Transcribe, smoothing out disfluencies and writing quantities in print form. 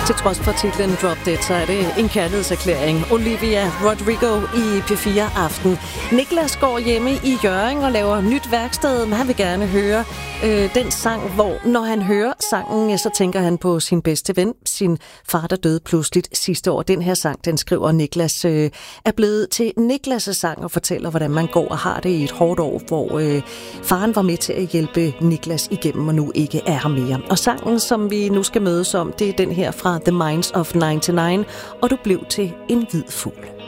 Til trods for titlen Drop Dead, så er det en kærlighedserklæring. Olivia Rodrigo i P4 Aften. Niklas går hjemme i Hjørring og laver nyt værksted, men han vil gerne høre den sang, hvor når han hører sangen, så tænker han på sin bedste ven, sin far, der døde pludseligt sidste år. Den her sang, den skriver Niklas, er blevet til Niklas' sang og fortæller, hvordan man går og har det i et hårdt år, hvor faren var med til at hjælpe Niklas igennem og nu ikke er her mere. Og sangen, som vi nu skal mødes om, det er den her fra The Minds of 99, og du blev til en hvid fugl.